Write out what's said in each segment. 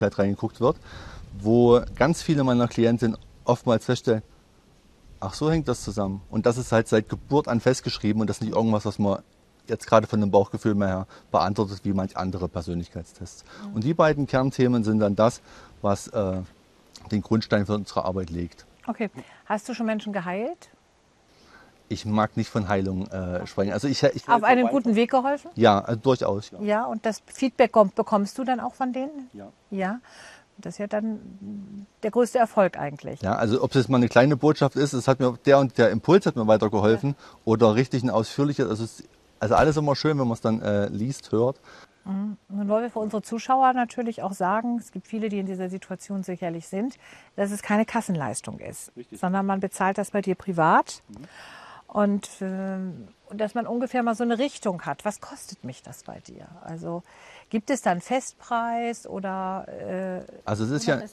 reingeguckt wird, wo ganz viele meiner Klientinnen oftmals feststellen, ach, so hängt das zusammen. Und das ist halt seit Geburt an festgeschrieben und das ist nicht irgendwas, was man jetzt gerade von dem Bauchgefühl mehr her beantwortet, wie manch andere Persönlichkeitstests. Und die beiden Kernthemen sind dann das, was den Grundstein für unsere Arbeit legt. Okay. Hast du schon Menschen geheilt? Ich mag nicht von Heilung sprechen. Also ich Auf einen guten Weg geholfen? Ja, also durchaus. Ja. Ja, und das Feedback bekommst du dann auch von denen? Ja. Ja. Das ist ja dann der größte Erfolg eigentlich. Ja, also ob es jetzt mal eine kleine Botschaft ist, es hat mir der und der Impuls hat mir weitergeholfen, oder richtig ein ausführliches, also alles immer schön, wenn man es dann liest, hört. Nun wollen wir für unsere Zuschauer natürlich auch sagen, es gibt viele, die in dieser Situation sicherlich sind, dass es keine Kassenleistung ist, sondern man bezahlt das bei dir privat. Und dass man ungefähr mal so eine Richtung hat. Was kostet mich das bei dir? Also gibt es da einen Festpreis oder? Also es ist ja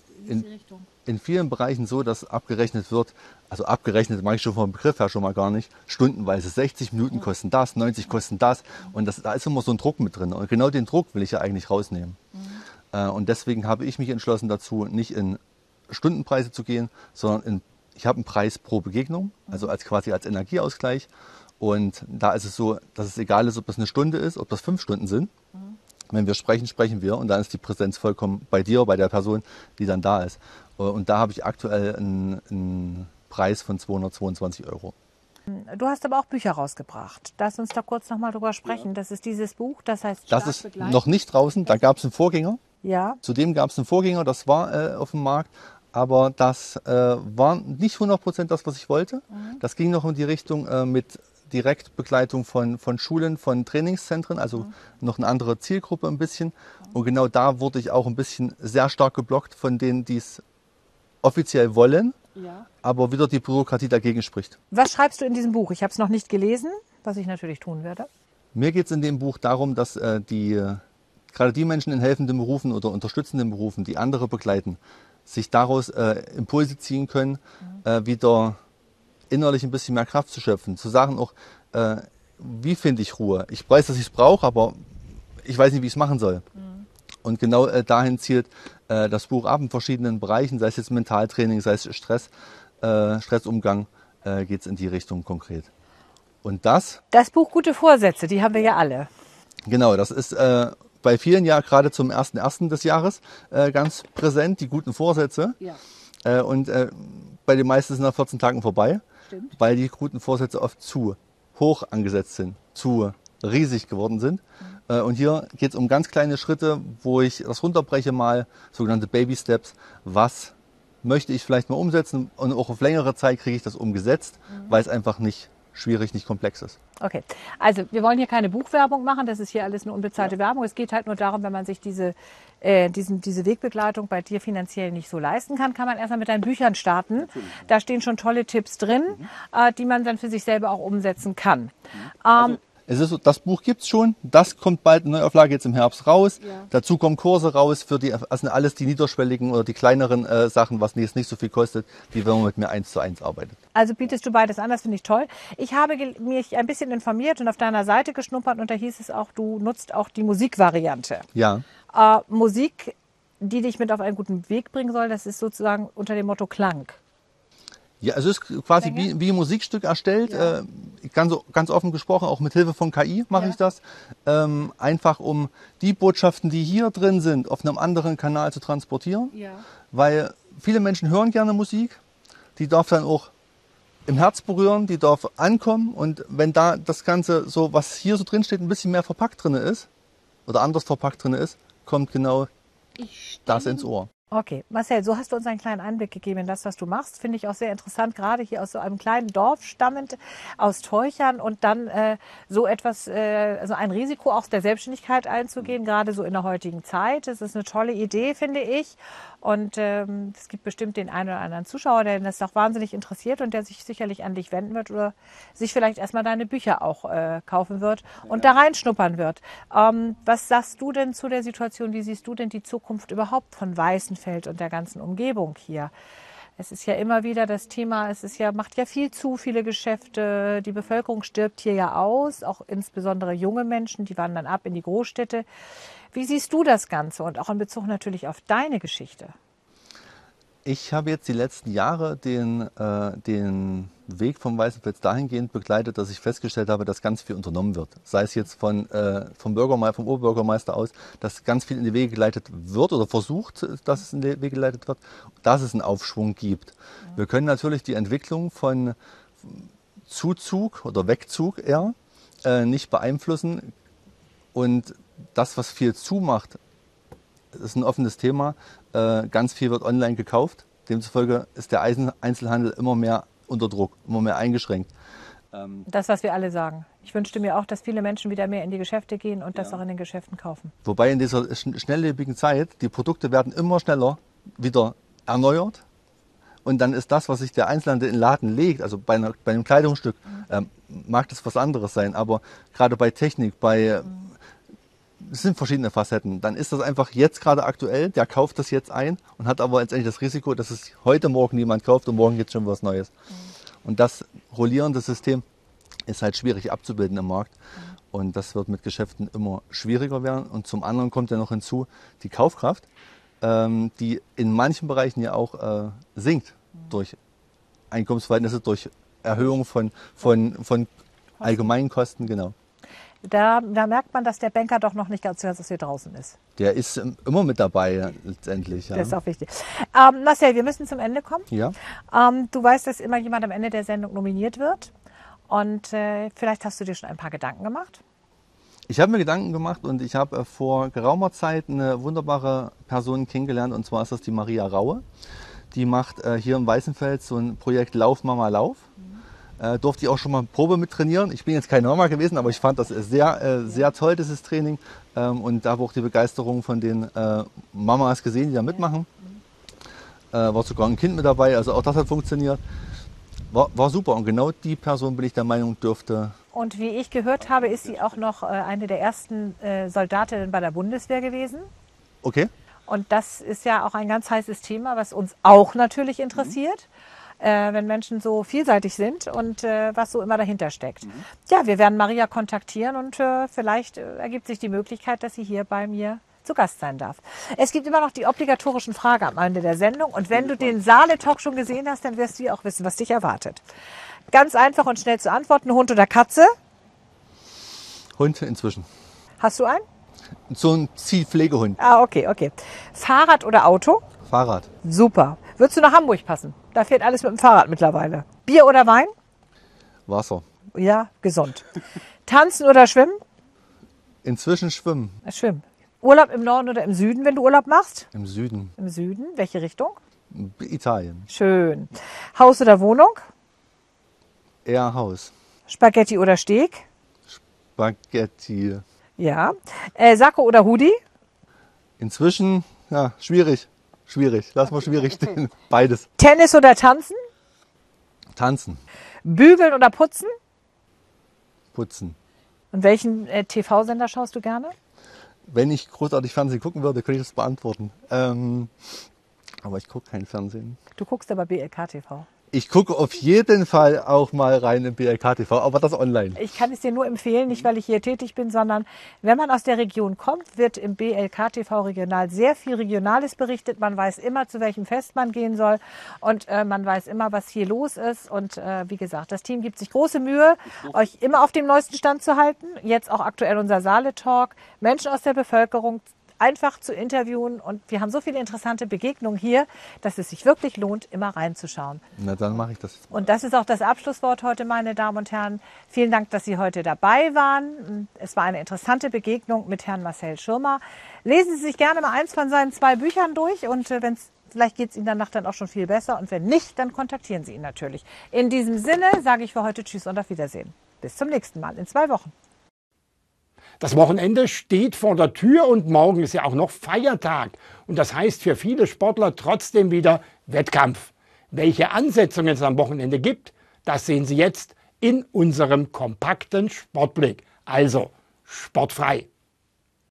in vielen Bereichen so, dass abgerechnet wird, also abgerechnet mache ich schon vom Begriff her schon mal gar nicht, stundenweise 60 Minuten kosten das, 90 kosten das, und da ist immer so ein Druck mit drin. Und genau den Druck will ich ja eigentlich rausnehmen. Und deswegen habe ich mich entschlossen dazu, nicht in Stundenpreise zu gehen, sondern ich habe einen Preis pro Begegnung, also quasi als Energieausgleich. Und da ist es so, dass es egal ist, ob das eine Stunde ist, ob das 5 Stunden sind. Wenn wir sprechen, sprechen wir, und dann ist die Präsenz vollkommen bei dir, bei der Person, die dann da ist. Und da habe ich aktuell einen Preis von 222 €. Du hast aber auch Bücher rausgebracht. Lass uns da kurz noch mal drüber sprechen. Das ist dieses Buch, das heißt Das ist noch nicht draußen, da gab es einen Vorgänger. Ja. Zudem gab es einen Vorgänger, das war auf dem Markt. Aber das war nicht 100% das, was ich wollte. Das ging noch in die Richtung mit Direktbegleitung von Schulen, von Trainingszentren, also noch eine andere Zielgruppe ein bisschen. Und genau da wurde ich auch ein bisschen sehr stark geblockt von denen, die es offiziell wollen, aber wieder die Bürokratie dagegen spricht. Was schreibst du in diesem Buch? Ich habe es noch nicht gelesen, was ich natürlich tun werde. Mir geht es in dem Buch darum, dass gerade die Menschen in helfenden Berufen oder unterstützenden Berufen, die andere begleiten, sich daraus Impulse ziehen können, wieder innerlich ein bisschen mehr Kraft zu schöpfen. Zu sagen auch, wie finde ich Ruhe? Ich weiß, dass ich es brauche, aber ich weiß nicht, wie ich es machen soll. Und genau dahin zielt das Buch ab in verschiedenen Bereichen, sei es jetzt Mentaltraining, sei es Stressumgang, geht es in die Richtung konkret. Und das Buch Gute Vorsätze, die haben wir ja alle. Genau, das ist bei vielen ja gerade zum 1.1. des Jahres ganz präsent, die guten Vorsätze. Ja. Und bei den meisten sind nach 14 Tagen vorbei, weil die guten Vorsätze oft zu hoch angesetzt sind, zu riesig geworden sind. Und hier geht es um ganz kleine Schritte, wo ich das runterbreche mal, sogenannte Baby Steps. Was möchte ich vielleicht mal umsetzen, und auch auf längere Zeit kriege ich das umgesetzt, weil es einfach nicht schwierig, nicht komplex ist. Okay, also wir wollen hier keine Buchwerbung machen, das ist hier alles eine unbezahlte Werbung. Es geht halt nur darum, wenn man sich diese Wegbegleitung bei dir finanziell nicht so leisten kann, kann man erstmal mit deinen Büchern starten. Da stehen schon tolle Tipps drin, die man dann für sich selber auch umsetzen kann. Es ist so, das Buch gibt's schon, das kommt bald, eine Neuauflage jetzt im Herbst raus. Ja. Dazu kommen Kurse raus für also alles die niederschwelligen oder die kleineren Sachen, was jetzt nicht so viel kostet, wie wenn man mit mir 1:1 arbeitet. Also bietest du beides an, das finde ich toll. Ich habe mich ein bisschen informiert und auf deiner Seite geschnuppert, und da hieß es auch, du nutzt auch die Musikvariante. Ja. Musik, die dich mit auf einen guten Weg bringen soll, das ist sozusagen unter dem Motto Klang. Ja, also es ist quasi wie ein Musikstück erstellt, ganz offen gesprochen, auch mit Hilfe von KI mache ich das, einfach um die Botschaften, die hier drin sind, auf einem anderen Kanal zu transportieren, weil viele Menschen hören gerne Musik, die darf dann auch im Herz berühren, die darf ankommen, und wenn da das Ganze, so was hier so drin steht, ein bisschen mehr verpackt drin ist oder anders verpackt drin ist, kommt genau das ins Ohr. Okay, Marcel, so hast du uns einen kleinen Einblick gegeben in das, was du machst. Finde ich auch sehr interessant, gerade hier aus so einem kleinen Dorf stammend, aus Teuchern, und dann so etwas, also ein Risiko auch der Selbstständigkeit einzugehen, gerade so in der heutigen Zeit. Das ist eine tolle Idee, finde ich. Und es gibt bestimmt den einen oder anderen Zuschauer, der das auch wahnsinnig interessiert und der sich sicherlich an dich wenden wird oder sich vielleicht erstmal deine Bücher auch kaufen wird und da reinschnuppern wird. Was sagst du denn zu der Situation? Wie siehst du denn die Zukunft überhaupt von Weißenfeld und der ganzen Umgebung hier? Es ist ja immer wieder das Thema, macht ja viel zu, viele Geschäfte. Die Bevölkerung stirbt hier ja aus, auch insbesondere junge Menschen, die wandern ab in die Großstädte. Wie siehst du das Ganze und auch in Bezug natürlich auf deine Geschichte? Ich habe jetzt die letzten Jahre den Weg vom Weißenfels dahingehend begleitet, dass ich festgestellt habe, dass ganz viel unternommen wird. Sei es jetzt vom Oberbürgermeister aus, dass ganz viel in die Wege geleitet wird oder versucht, dass es in die Wege geleitet wird, dass es einen Aufschwung gibt. Wir können natürlich die Entwicklung von Zuzug oder Wegzug eher nicht beeinflussen. Und das, was viel zumacht, ist ein offenes Thema. Ganz viel wird online gekauft. Demzufolge ist der Einzelhandel immer mehr unter Druck, immer mehr eingeschränkt. Das, was wir alle sagen. Ich wünschte mir auch, dass viele Menschen wieder mehr in die Geschäfte gehen und das auch in den Geschäften kaufen. Wobei in dieser schnelllebigen Zeit, die Produkte werden immer schneller wieder erneuert. Und dann ist das, was sich der Einzelhandel in den Laden legt, also bei einem Kleidungsstück, mag das was anderes sein. Aber gerade bei Technik, es sind verschiedene Facetten. Dann ist das einfach jetzt gerade aktuell, der kauft das jetzt ein und hat aber letztendlich das Risiko, dass es heute Morgen niemand kauft und morgen gibt es schon was Neues. Und das rollierende System ist halt schwierig abzubilden im Markt. Und das wird mit Geschäften immer schwieriger werden. Und zum anderen kommt ja noch hinzu die Kaufkraft, die in manchen Bereichen ja auch sinkt durch Einkommensverhältnisse, durch Erhöhung von allgemeinen Kosten, genau. Da merkt man, dass der Banker doch noch nicht ganz hier draußen ist. Der ist immer mit dabei, letztendlich. Ja. Das ist auch wichtig. Marcel, wir müssen zum Ende kommen. Ja. Du weißt, dass immer jemand am Ende der Sendung nominiert wird. Und vielleicht hast du dir schon ein paar Gedanken gemacht? Ich habe mir Gedanken gemacht und ich habe vor geraumer Zeit eine wunderbare Person kennengelernt. Und zwar ist das die Maria Raue. Die macht hier im Weißenfels so ein Projekt Lauf Mama Lauf. Durfte ich auch schon mal Probe mit trainieren. Ich bin jetzt kein Mama gewesen, aber ich fand das sehr toll, dieses Training. Und da habe auch die Begeisterung von den Mamas gesehen, die da mitmachen. War sogar ein Kind mit dabei, also auch das hat funktioniert. War super und genau die Person, bin ich der Meinung, dürfte. Und wie ich gehört habe, ist sie auch noch eine der ersten Soldatinnen bei der Bundeswehr gewesen. Okay. Und das ist ja auch ein ganz heißes Thema, was uns auch natürlich interessiert. Wenn Menschen so vielseitig sind und was so immer dahinter steckt. Ja, wir werden Maria kontaktieren und vielleicht ergibt sich die Möglichkeit, dass sie hier bei mir zu Gast sein darf. Es gibt immer noch die obligatorischen Fragen am Ende der Sendung und wenn du den Saale-Talk schon gesehen hast, dann wirst du ja auch wissen, was dich erwartet. Ganz einfach und schnell zu antworten, Hund oder Katze? Hund inzwischen. Hast du einen? So ein Ziehpflegehund. Ah, okay. Fahrrad oder Auto? Fahrrad. Super. Würdest du nach Hamburg passen? Da fährt alles mit dem Fahrrad mittlerweile. Bier oder Wein? Wasser. Ja, gesund. Tanzen oder schwimmen? Inzwischen schwimmen. Schwimmen. Urlaub im Norden oder im Süden, wenn du Urlaub machst? Im Süden. Im Süden. Welche Richtung? Italien. Schön. Haus oder Wohnung? Eher Haus. Spaghetti oder Steak? Spaghetti. Ja. Sakko oder Hoodie? Inzwischen, ja, schwierig. Lass mal schwierig stehen. Beides. Tennis oder Tanzen? Tanzen. Bügeln oder putzen? Putzen. Und welchen TV-Sender schaust du gerne? Wenn ich großartig Fernsehen gucken würde, könnte ich das beantworten. Aber ich gucke kein Fernsehen. Du guckst aber BLK TV. Ich gucke auf jeden Fall auch mal rein im BLK TV, aber das online. Ich kann es dir nur empfehlen, nicht weil ich hier tätig bin, sondern wenn man aus der Region kommt, wird im BLK TV Regional sehr viel Regionales berichtet. Man weiß immer, zu welchem Fest man gehen soll und man weiß immer, was hier los ist. Und wie gesagt, das Team gibt sich große Mühe, euch immer auf dem neuesten Stand zu halten. Jetzt auch aktuell unser Saale-Talk. Menschen aus der Bevölkerung einfach zu interviewen und wir haben so viele interessante Begegnungen hier, dass es sich wirklich lohnt, immer reinzuschauen. Na, dann mache ich das jetzt mal. Und das ist auch das Abschlusswort heute, meine Damen und Herren. Vielen Dank, dass Sie heute dabei waren. Es war eine interessante Begegnung mit Herrn Marcel Schirmer. Lesen Sie sich gerne mal eins von seinen 2 Büchern durch und vielleicht geht es Ihnen danach dann auch schon viel besser und wenn nicht, dann kontaktieren Sie ihn natürlich. In diesem Sinne sage ich für heute Tschüss und auf Wiedersehen. Bis zum nächsten Mal in 2 Wochen. Das Wochenende steht vor der Tür und morgen ist ja auch noch Feiertag. Und das heißt für viele Sportler trotzdem wieder Wettkampf. Welche Ansetzungen es am Wochenende gibt, das sehen Sie jetzt in unserem kompakten Sportblick. Also sportfrei.